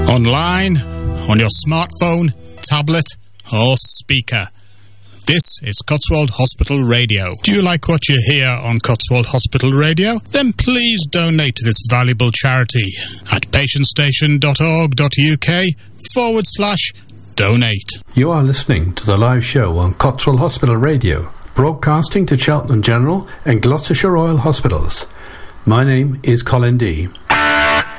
online, on your smartphone, tablet, or speaker. This is Cotswold Hospital Radio. Do you like what you hear on Cotswold Hospital Radio? Then please donate to this valuable charity at patientstation.org.uk/donate. You are listening to the live show on Cotswold Hospital Radio, broadcasting to Cheltenham General and Gloucestershire Royal Hospitals. My name is Colin D.